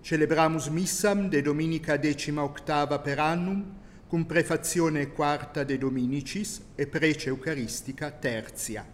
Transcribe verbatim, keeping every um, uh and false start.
Celebramus missam de dominica decima octava per annum, cum prefazione quarta de Dominicis e prece eucaristica tertia.